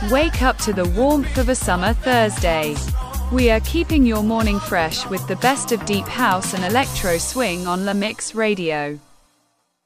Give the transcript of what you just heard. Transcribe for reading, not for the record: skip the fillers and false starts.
Wake up to the warmth of a summer Thursday. We are keeping your morning fresh with the best of deep house and electro swing on La Mix Radio.